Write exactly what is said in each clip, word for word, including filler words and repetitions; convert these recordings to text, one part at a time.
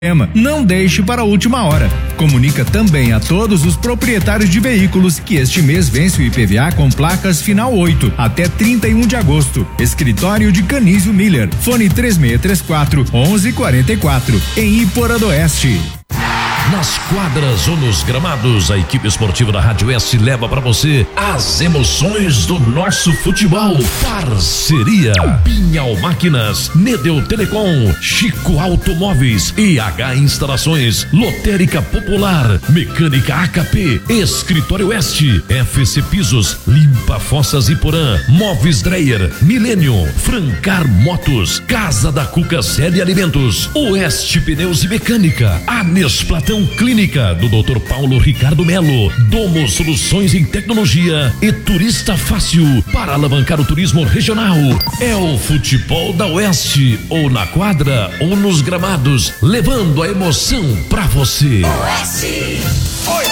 Não deixe para a última hora. Comunica também a todos os proprietários de veículos que este mês vence o I P V A com placas final oito até trinta e um de agosto. Escritório de Canísio Miller. Fone três seis três quatro, onze quarenta e quatro, em Iporã do Oeste. Nas quadras ou nos gramados, a equipe esportiva da Rádio S leva para você as emoções do nosso futebol. Parceria Pinhal Máquinas, Nedeu Telecom, Chico Automóveis, E H Instalações, Lotérica Popular, Mecânica A K P, Escritório Oeste, F C Pisos, Limpa Fossas Iporã, Móveis Dreyer, Milênio, Francar Motos, Casa da Cuca Sede Alimentos, Oeste Pneus e Mecânica, Anes Platão Clínica do doutor Paulo Ricardo Melo, Domo Soluções em Tecnologia e Turista Fácil para alavancar o turismo regional. É o futebol da Oeste, ou na quadra ou nos gramados, levando a emoção pra você. Oeste. Oi.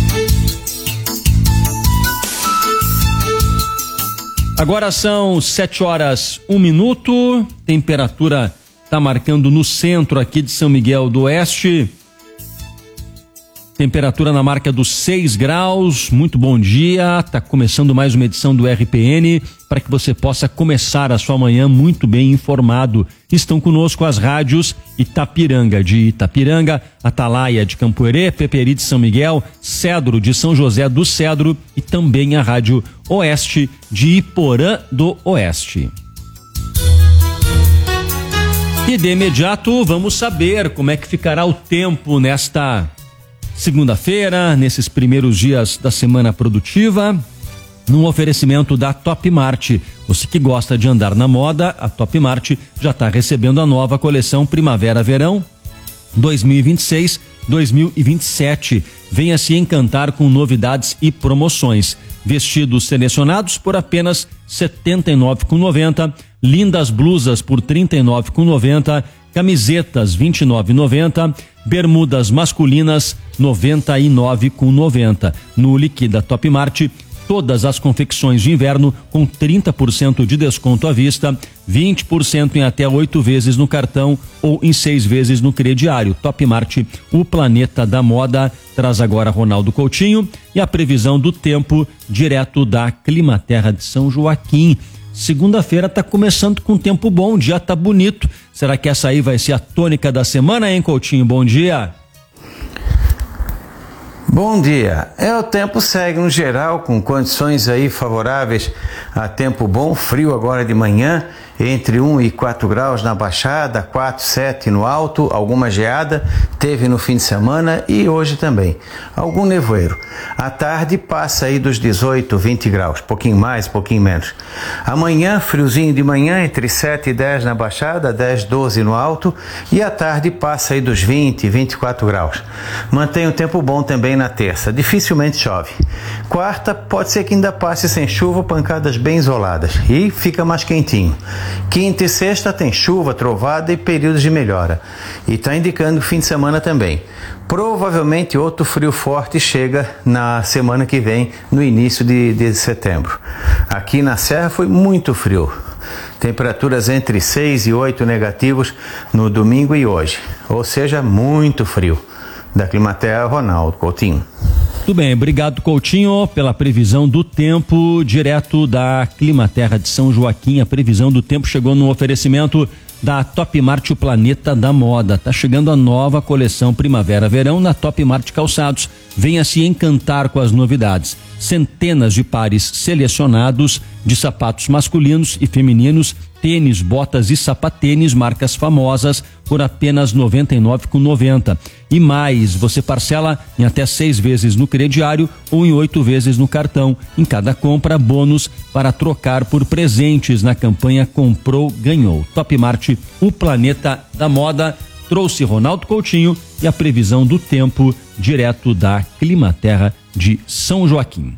Agora são sete horas, um minuto, temperatura tá marcando no centro aqui de São Miguel do Oeste. Temperatura na marca dos seis graus, muito bom dia, tá começando mais uma edição do R P N para que você possa começar a sua manhã muito bem informado. Estão conosco as rádios Itapiranga de Itapiranga, Atalaia de Campoerê, Peperi de São Miguel, Cedro de São José do Cedro e também a rádio Oeste de Iporã do Oeste. E de imediato vamos saber como é que ficará o tempo nesta segunda-feira, nesses primeiros dias da semana produtiva, num oferecimento da Top Mart. Você que gosta de andar na moda, a Top Mart já está recebendo a nova coleção Primavera-Verão dois mil e vinte e seis, dois mil e vinte e sete. Venha se encantar com novidades e promoções. Vestidos selecionados por apenas setenta e nove reais e noventa centavos, lindas blusas por trinta e nove reais e noventa centavos, camisetas vinte e nove reais e noventa centavos, bermudas masculinas noventa e nove reais e noventa centavos. No Liquida Top Mart, todas as confecções de inverno com trinta por cento de desconto à vista, vinte por cento em até oito vezes no cartão ou em seis vezes no crediário. Top Mart, o planeta da moda. Traz agora Ronaldo Coutinho e a previsão do tempo direto da Climaterra de São Joaquim. Segunda-feira tá começando com tempo bom, o dia tá bonito. Será que essa aí vai ser a tônica da semana, hein, Coutinho? Bom dia. Bom dia. É, o tempo segue no geral com condições aí favoráveis a tempo bom, frio agora de manhã, entre um e quatro graus na Baixada, quatro, sete no alto, alguma geada teve no fim de semana e hoje também. Algum nevoeiro. À tarde passa aí dos dezoito, vinte graus, pouquinho mais, pouquinho menos. Amanhã, friozinho de manhã, entre sete e dez na Baixada, dez, doze no alto, e à tarde passa aí dos vinte, vinte e quatro graus. Mantém o tempo bom também na terça, dificilmente chove. Quarta, pode ser que ainda passe sem chuva, pancadas bem isoladas, e fica mais quentinho. Quinta e sexta tem chuva, trovada e períodos de melhora. E está indicando o fim de semana também. Provavelmente outro frio forte chega na semana que vem, no início de, de setembro. Aqui na Serra foi muito frio. Temperaturas entre seis e oito negativos no domingo e hoje. Ou seja, muito frio. Da Climaterra, Ronaldo Coutinho. Tudo bem, obrigado, Coutinho, pela previsão do tempo direto da Climaterra de São Joaquim. A previsão do tempo chegou no oferecimento da Top Mart, o planeta da moda. Tá chegando a nova coleção Primavera-Verão na Top Mart Calçados. Venha se encantar com as novidades. Centenas de pares selecionados de sapatos masculinos e femininos, tênis, botas e sapatênis, marcas famosas, por apenas noventa e nove reais e noventa centavos. E mais, você parcela em até seis vezes no crediário ou em oito vezes no cartão. Em cada compra, bônus para trocar por presentes na campanha Comprou, Ganhou. Top Mart, o planeta da moda, trouxe Ronaldo Coutinho e a previsão do tempo direto da Climaterra de São Joaquim.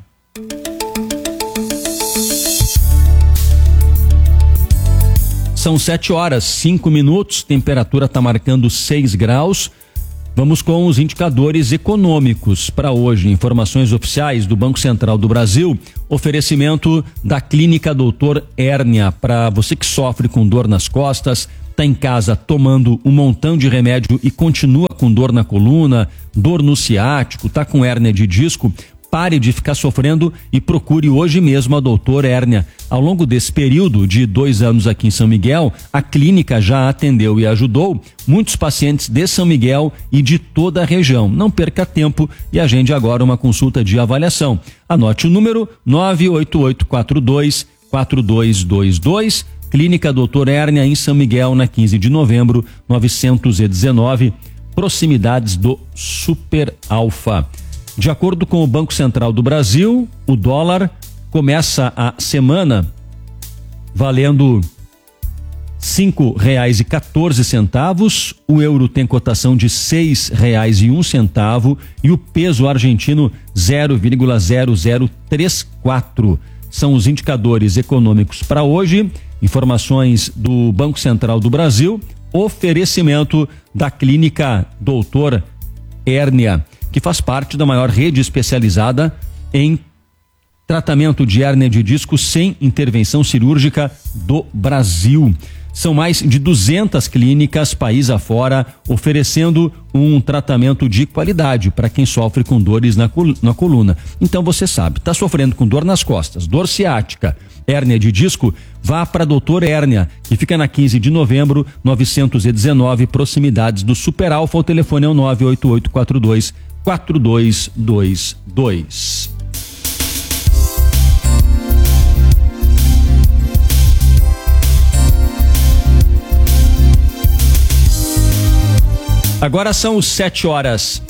São sete horas, cinco minutos, temperatura está marcando seis graus. Vamos com os indicadores econômicos para hoje. Informações oficiais do Banco Central do Brasil. Oferecimento da Clínica Doutor Hérnia para você que sofre com dor nas costas, está em casa tomando um montão de remédio e continua com dor na coluna, dor no ciático, está com hérnia de disco, pare de ficar sofrendo e procure hoje mesmo a doutora Hérnia. Ao longo desse período de dois anos aqui em São Miguel, a clínica já atendeu e ajudou muitos pacientes de São Miguel e de toda a região. Não perca tempo e agende agora uma consulta de avaliação. Anote o número nove oito oito quatro dois quatro dois dois dois, Clínica doutora Hérnia em São Miguel, na quinze de novembro, novecentos e dezenove, proximidades do Super Alfa. De acordo com o Banco Central do Brasil, o dólar começa a semana valendo cinco reais e quatorze centavos, o euro tem cotação de seis reais e um centavo e o peso argentino zero vírgula zero zero três quatro. São os indicadores econômicos para hoje. Informações do Banco Central do Brasil, oferecimento da Clínica doutora Hérnia, que faz parte da maior rede especializada em tratamento de hérnia de disco sem intervenção cirúrgica do Brasil. São mais de duzentas clínicas país afora oferecendo um tratamento de qualidade para quem sofre com dores na, col- na coluna. Então você sabe, está sofrendo com dor nas costas, dor ciática, hérnia de disco, vá para a doutora Hérnia, que fica na quinze de novembro, novecentos e dezenove, proximidades do Super Alfa. O telefone é o nove oito oito quatro dois quatro dois dois dois. Agora são sete horas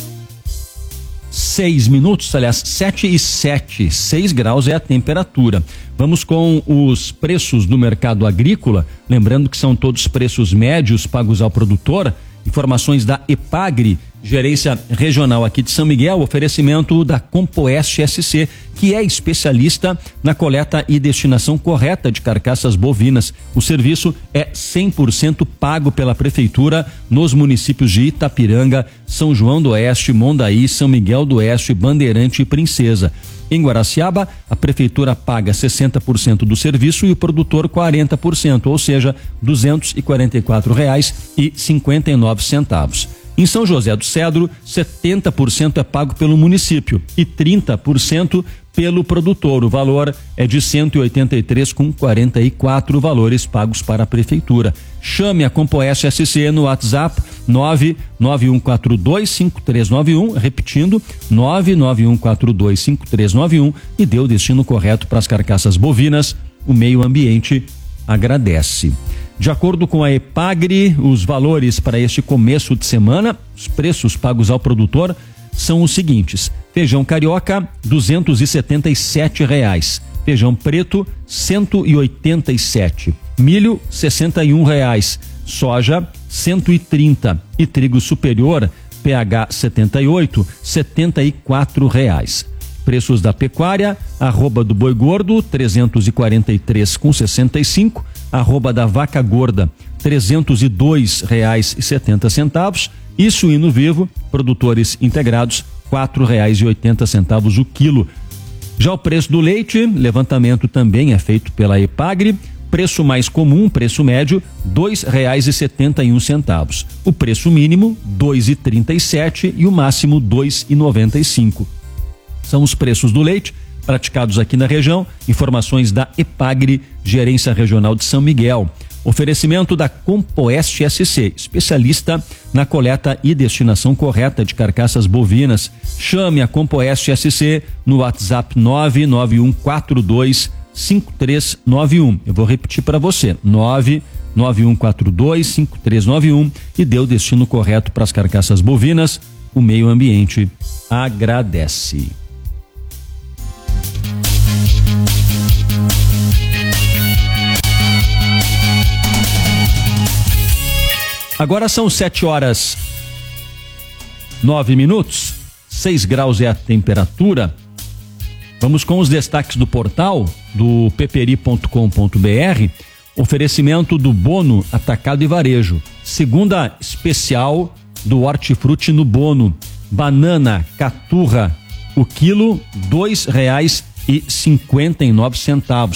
seis minutos, aliás, sete e sete, seis graus é a temperatura. Vamos com os preços do mercado agrícola, lembrando que são todos preços médios pagos ao produtor. Informações da Epagri, gerência regional aqui de São Miguel, oferecimento da Compoeste S C, que é especialista na coleta e destinação correta de carcaças bovinas. O serviço é cem por cento pago pela prefeitura nos municípios de Itapiranga, São João do Oeste, Mondaí, São Miguel do Oeste, Bandeirante e Princesa. Em Guaraciaba, a prefeitura paga sessenta por cento do serviço e o produtor quarenta por cento, ou seja, duzentos e quarenta e quatro reais e cinquenta e nove centavos. Em São José do Cedro, setenta por cento é pago pelo município e trinta por cento pelo produtor. O valor é de cento e oitenta e três reais e quarenta e quatro valores pagos para a prefeitura. Chame a Compoeste S C no WhatsApp nove nove um quatro dois cinco três nove um, repetindo nove nove um quatro dois cinco três nove um, e dê o destino correto para as carcaças bovinas. O meio ambiente agradece. De acordo com a Epagri, os valores para este começo de semana, os preços pagos ao produtor são os seguintes: feijão carioca duzentos e setenta e sete reais, feijão preto cento e oitenta e sete, milho sessenta e um reais, soja cento e trinta e trigo superior P H setenta e oito, setenta e quatro reais. Preços da pecuária: arroba do boi gordo trezentos e quarenta e três com sessenta e cinco, arroba da vaca gorda trezentos e dois reais e setenta centavos e suíno vivo produtores integrados quatro reais e oitenta centavos o quilo. Já o preço do leite, levantamento também é feito pela Epagri. Preço mais comum, preço médio, dois reais e setenta e um centavos. O preço mínimo, dois e trinta e sete e o máximo dois e noventa e cinco. São os preços do leite praticados aqui na região. Informações da Epagri, gerência regional de São Miguel. Oferecimento da Compoeste S C, especialista na coleta e destinação correta de carcaças bovinas. Chame a Compoeste S C no WhatsApp nove nove um quatro dois cinco três nove um. Eu vou repetir para você, nove nove um quatro dois cinco três nove um, e dê o destino correto para as carcaças bovinas. O meio ambiente agradece. Agora são sete horas nove minutos, seis graus é a temperatura. Vamos com os destaques do portal do peperi ponto com ponto br. Oferecimento do Bono Atacado e Varejo. Segunda especial do Hortifruti no Bono. Banana caturra, o quilo dois reais e cinquenta e nove centavos.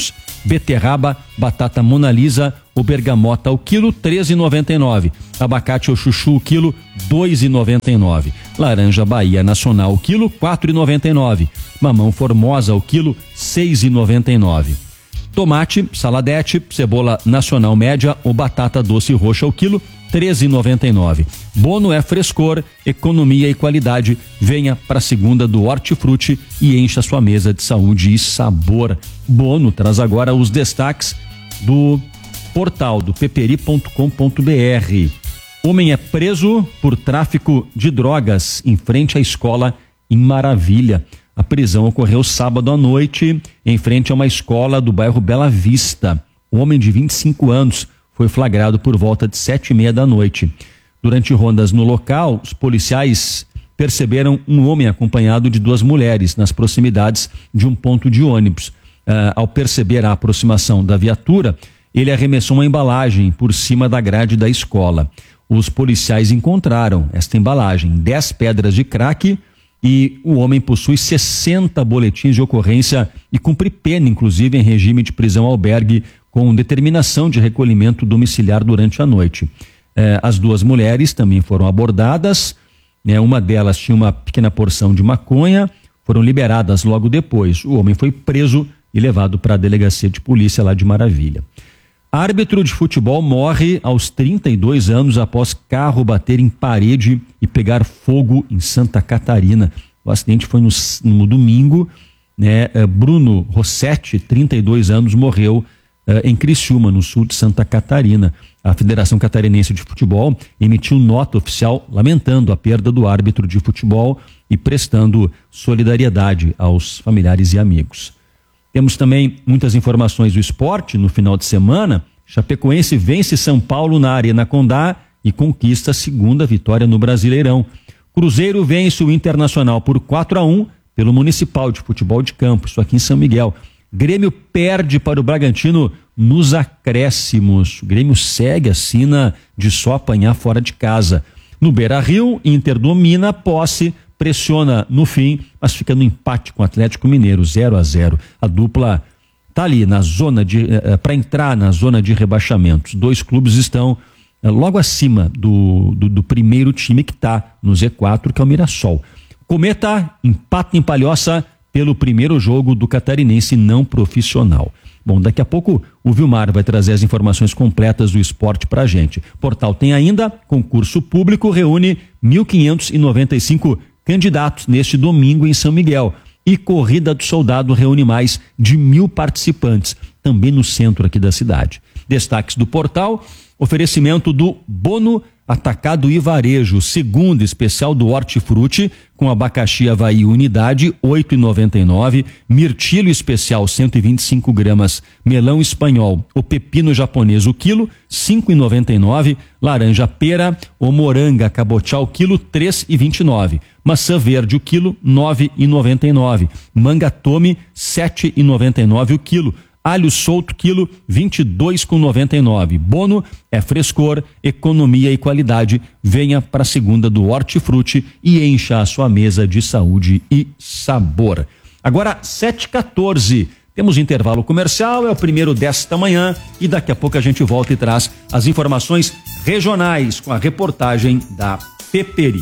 Beterraba, batata Mona Lisa ou bergamota o quilo, treze e noventa e nove. Abacate ou chuchu o quilo, dois e noventa e nove. Laranja Bahia Nacional o quilo, quatro e noventa e nove. Mamão Formosa o quilo, seis e noventa e nove. Tomate, saladete, cebola nacional média ou batata doce roxa o quilo, treze e noventa e nove. Bono é frescor, economia e qualidade. Venha para a segunda do Hortifruti e encha sua mesa de saúde e sabor. Bono traz agora os destaques do portal do peperi ponto com ponto br. Homem é preso por tráfico de drogas em frente à escola em Maravilha. A prisão ocorreu sábado à noite em frente a uma escola do bairro Bela Vista. O homem de vinte e cinco anos foi flagrado por volta de sete e meia da noite. Durante rondas no local, os policiais perceberam um homem acompanhado de duas mulheres nas proximidades de um ponto de ônibus. Uh, ao perceber a aproximação da viatura, ele arremessou uma embalagem por cima da grade da escola. Os policiais encontraram esta embalagem, dez pedras de crack, e o homem possui sessenta boletins de ocorrência e cumpre pena, inclusive, em regime de prisão albergue com determinação de recolhimento domiciliar durante a noite. Eh, as duas mulheres também foram abordadas, né? Uma delas tinha uma pequena porção de maconha, foram liberadas logo depois. O homem foi preso e levado para a delegacia de polícia lá de Maravilha. Árbitro de futebol morre aos trinta e dois anos após carro bater em parede e pegar fogo em Santa Catarina. O acidente foi no, no domingo, né? Bruno Rossetti, trinta e dois anos, morreu uh, em Criciúma, no sul de Santa Catarina. A Federação Catarinense de Futebol emitiu nota oficial lamentando a perda do árbitro de futebol e prestando solidariedade aos familiares e amigos. Temos também muitas informações do esporte no final de semana. Chapecoense vence São Paulo na Arena Condá e conquista a segunda vitória no Brasileirão. Cruzeiro vence o Internacional por quatro a um pelo Municipal de Futebol de Campo, isso aqui em São Miguel. Grêmio perde para o Bragantino nos acréscimos. O Grêmio segue a sina de só apanhar fora de casa. No Beira-Rio, Inter domina a posse, pressiona no fim, mas fica no empate com o Atlético Mineiro, zero a zero. A dupla está ali na zona de eh, para entrar na zona de rebaixamentos. Dois clubes estão eh, logo acima do, do, do primeiro time que está no Z quatro, que é o Mirassol. Cometa empata em Palhoça pelo primeiro jogo do catarinense não profissional. Bom, daqui a pouco o Vilmar vai trazer as informações completas do esporte pra gente. Portal tem ainda concurso público, reúne mil quinhentos e noventa e cinco candidatos neste domingo em São Miguel. E Corrida do Soldado reúne mais de mil participantes, também no centro aqui da cidade. Destaques do portal, oferecimento do Bono Atacado e Varejo, segundo especial do Hortifruti, com abacaxi Havaí unidade, oito e noventa e nove, mirtilo especial cento e vinte e cinco gramas, melão espanhol, o pepino japonês o quilo, cinco e noventa e nove, laranja pera ou moranga cabotiá o quilo, três e vinte e nove, maçã verde o quilo, nove e noventa e nove, manga tome, sete e noventa e nove o quilo, alho solto quilo, vinte e dois e noventa e nove. Bono é frescor, economia e qualidade. Venha para a segunda do Hortifruti e encha a sua mesa de saúde e sabor. Agora sete e quatorze. Temos intervalo comercial, é o primeiro desta manhã e daqui a pouco a gente volta e traz as informações regionais com a reportagem da Peperi.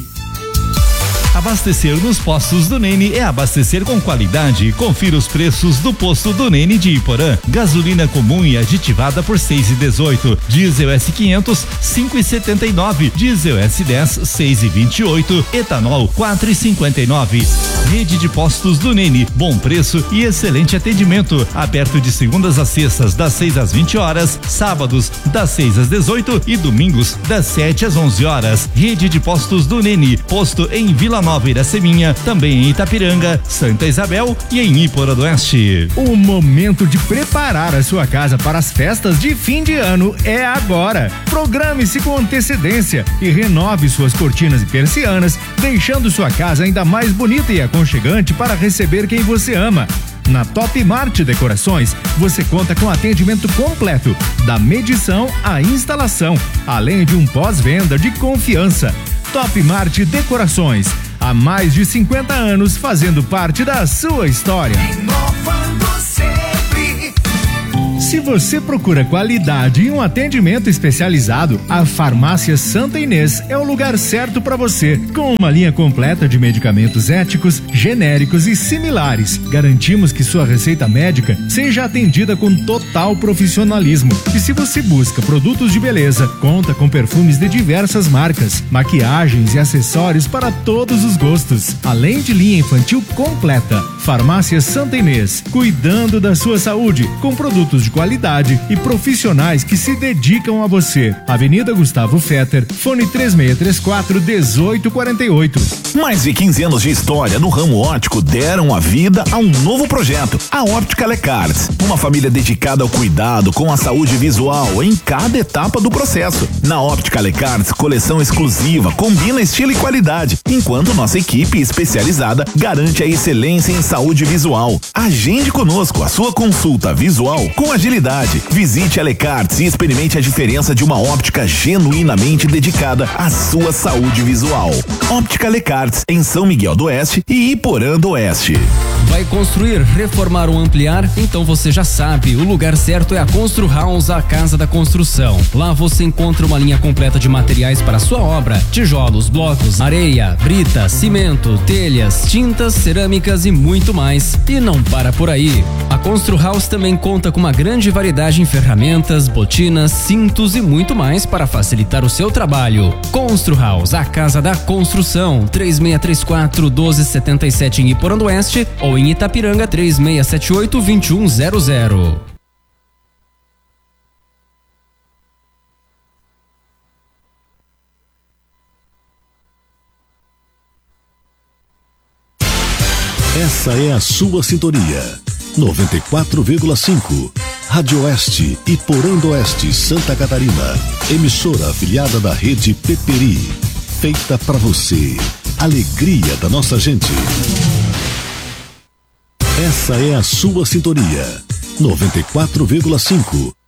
Abastecer nos postos do Nene é abastecer com qualidade. Confira os preços do posto do Nene de Iporã. Gasolina comum e aditivada por seis e dezoito. Diesel S quinhentos, cinco e setenta e nove. Diesel S dez, seis e vinte e oito. Etanol, quatro e cinquenta e nove. Rede de postos do Nene. Bom preço e excelente atendimento. Aberto de segundas a sextas, das seis às vinte horas. Sábados, das seis às dezoito e domingos, das sete às onze horas. Rede de postos do Nene. Posto em Vila Nova Iraceminha, também em Itapiranga, Santa Isabel e em Iporã do Oeste. O momento de preparar a sua casa para as festas de fim de ano é agora. Programe-se com antecedência e renove suas cortinas e persianas, deixando sua casa ainda mais bonita e aconchegante para receber quem você ama. Na Top Mart Decorações, você conta com atendimento completo, da medição à instalação, além de um pós-venda de confiança. Top Mart Decorações, há mais de cinquenta anos fazendo parte da sua história. Inovando sempre. Se você procura qualidade e um atendimento especializado, a Farmácia Santa Inês é o lugar certo para você. Com uma linha completa de medicamentos éticos, genéricos e similares, garantimos que sua receita médica seja atendida com total profissionalismo. E se você busca produtos de beleza, conta com perfumes de diversas marcas, maquiagens e acessórios para todos os gostos, além de linha infantil completa. Farmácia Santa Inês, cuidando da sua saúde, com produtos de qualidade e profissionais que se dedicam a você. Avenida Gustavo Fetter, fone três seis três quatro, um oito quatro oito. Mais de quinze anos de história no ramo óptico deram a vida a um novo projeto, a Óptica Lecarts, uma família dedicada ao cuidado com a saúde visual em cada etapa do processo. Na Óptica Lecarts, coleção exclusiva combina estilo e qualidade, enquanto nossa equipe especializada garante a excelência em saúde visual. Agende conosco a sua consulta visual com agilidade. Visite a Lecarts e experimente a diferença de uma óptica genuinamente dedicada à sua saúde visual. Óptica Lecarts, em São Miguel do Oeste e Iporã do Oeste. Vai construir, reformar ou ampliar? Então você já sabe, o lugar certo é a Constru House, a casa da construção. Lá você encontra uma linha completa de materiais para a sua obra: tijolos, blocos, areia, brita, cimento, telhas, tintas, cerâmicas e muito mais. E não para por aí. A Constru House também conta com uma grande variedade em ferramentas, botinas, cintos e muito mais para facilitar o seu trabalho. Constru House, a casa da construção. três seis três quatro, um dois sete sete em Iporã do Oeste ou em Itapiranga três seis sete oito, dois um zero zero. Essa é a sua sintonia. noventa e quatro vírgula cinco. Rádio Oeste, Iporã do Oeste, Santa Catarina. Emissora afiliada da rede Peperi. Feita para você. Alegria da nossa gente. Essa é a sua sintonia. noventa e quatro vírgula cinco.